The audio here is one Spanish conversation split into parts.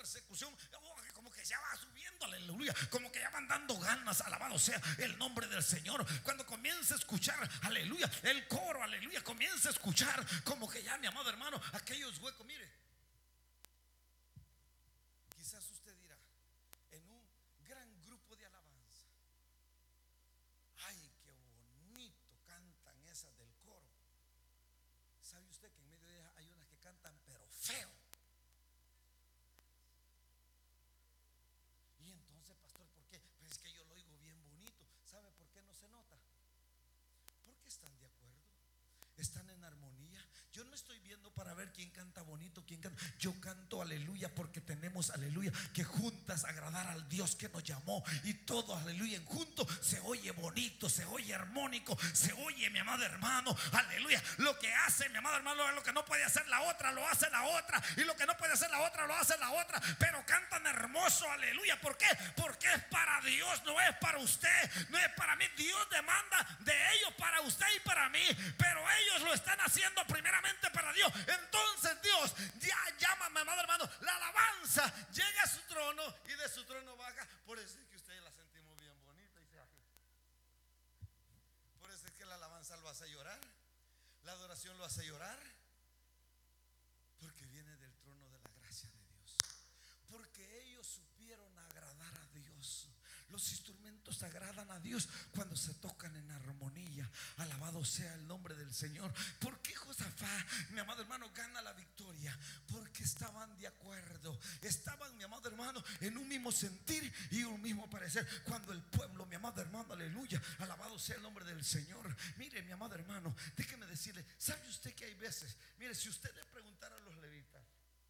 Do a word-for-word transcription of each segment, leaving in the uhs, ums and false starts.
persecución, como que ya va subiendo, aleluya, como que ya van dando ganas, alabado sea el nombre del Señor. Cuando comienza a escuchar, aleluya, el coro, aleluya, comienza a escuchar, como que ya, mi amado hermano, aquellos huecos, mire, quizás usted dirá, en un gran grupo de alabanza, ay, qué bonito cantan esas del coro. ¿Sabe usted que en medio de ellas hay unas que cantan pero feo? Y entonces, pastor, ¿por qué? Pues es que yo lo oigo bien bonito. ¿Sabe por qué no se nota? Porque están de acuerdo, están en armonía. Yo no estoy viendo para ver quién canta bonito, quién canta. Yo canto aleluya porque tenemos, aleluya, que juntas agradar al Dios que nos llamó. Y todo, aleluya, en junto se oye bonito, se oye armónico, se oye, mi amado hermano, aleluya. Lo que hace, mi amado hermano, lo que no puede hacer la otra, lo hace la otra. Y lo que no puede hacer la otra, lo hace la otra. Pero cantan hermoso, aleluya. ¿Por qué? Porque es para Dios, no es para usted, no es para mí. Dios demanda de ellos para usted y para mí, pero ellos lo están haciendo primeramente para Dios. Entonces Dios ya llama, mi amado hermano, la alabanza llega a su trono y de su trono baja. Por eso es que ustedes la sentimos bien bonita y se hace. Por eso es que la alabanza lo hace llorar, la adoración lo hace llorar, porque viene del trono de la gracia de Dios, porque ellos supieron agradar a Dios. Los instrumentos agradan a Dios cuando se tocan en armonía. Alabado sea el nombre del Señor. ¿Por qué Josafat, mi amado hermano, gana la victoria? Porque estaban de acuerdo, estaban, mi amado hermano, en un mismo sentir y un mismo parecer. Cuando el pueblo, mi amado hermano, aleluya, alabado sea el nombre del Señor. Mire, mi amado hermano, déjeme decirle, ¿sabe usted que hay veces? Mire, si usted le preguntara a los levitas,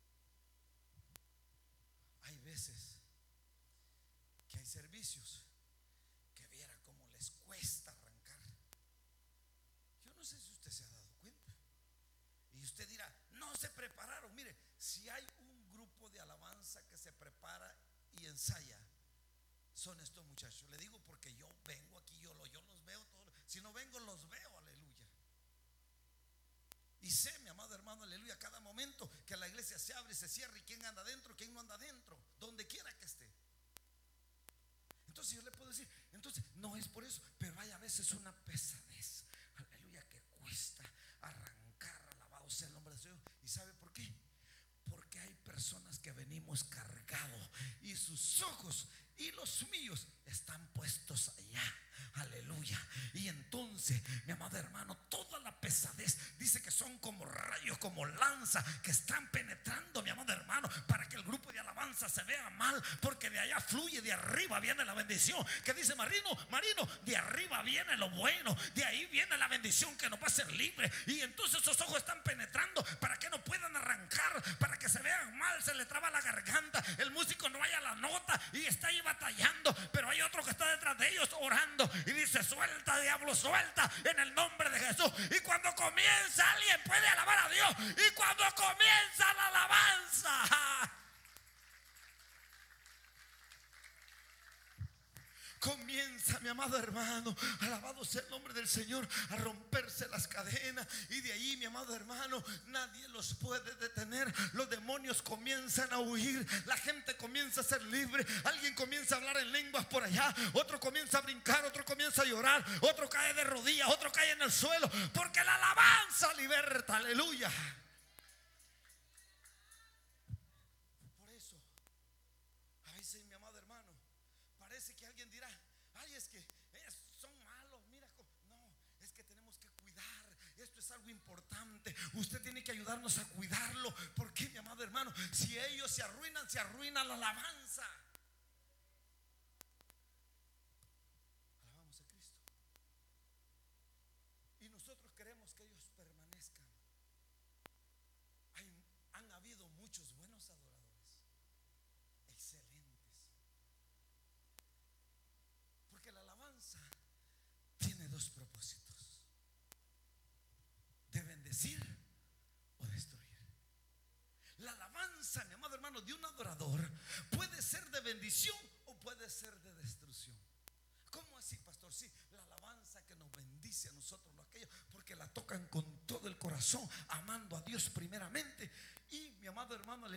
hay veces que hay servicios que viera cómo les cuesta arrancar. Yo no sé si usted se ha dado cuenta. Y usted dirá, no se prepararon. Mire, si hay un grupo de alabanza que se prepara y ensaya, son estos muchachos. Le digo porque yo vengo aquí, yo, lo, yo los veo todos. Si no vengo, los veo, aleluya. Y sé, mi amado hermano, aleluya, cada momento que la iglesia se abre y se cierra, y quién anda adentro, quién no anda adentro, donde quiera que esté. Entonces yo le puedo decir, entonces no es por eso, pero hay a veces una pesadez, aleluya, que cuesta arrancar, alabado sea el nombre de Dios. ¿Y sabe por qué? Porque hay personas que venimos cargados y sus ojos y los míos están puestos allá, aleluya. Y entonces, mi amado hermano, toda la pesadez dice que son como rayos, como lanzas que están penetrando, mi amado hermano, para que el grupo de alabanza se vea mal, porque de allá fluye, de arriba viene la bendición. Que dice Marino, Marino, de arriba viene lo bueno, de ahí viene la bendición que nos va a hacer libre. Y entonces esos ojos están penetrando para que no puedan arrancar, para que se vean mal, se le traba la garganta, el músico no haya la nota y está ahí batallando, pero hay otro que está detrás de ellos orando y dice, suelta diablo, suelta en el nombre de Jesús. Y cuando comienza, alguien puede alabar a Dios, y cuando comienza la alabanza, comienza, mi amado hermano, alabado sea el nombre del Señor, a romperse las cadenas. Y de ahí, mi amado hermano, nadie los puede detener. Los demonios comienzan a huir, la gente comienza a ser libre. Alguien comienza a hablar en lenguas por allá, otro comienza a brincar, otro comienza a llorar, otro cae de rodillas, otro cae en el suelo, porque la alabanza liberta, aleluya. Por eso, a veces, mi amado hermano, parece que alguien dirá, ay, es que ellos son malos, mira, no, es que tenemos que cuidar, esto es algo importante, usted tiene que ayudarnos a cuidarlo, porque, mi amado hermano, si ellos se arruinan, se arruina la alabanza. Alabamos a Cristo y nosotros queremos que ellos permanezcan. Hay, han habido muchos buenos adoradores, excelentes, porque la alabanza tiene dos propósitos: de bendecir o destruir. La alabanza, mi amado hermano, de un adorador puede ser de bendición o puede ser de destrucción. ¿Cómo así, pastor? Sí, la alabanza que nos bendice a nosotros, lo aquello, porque la tocan con todo el corazón, amando a Dios primeramente. Y, mi amado hermano,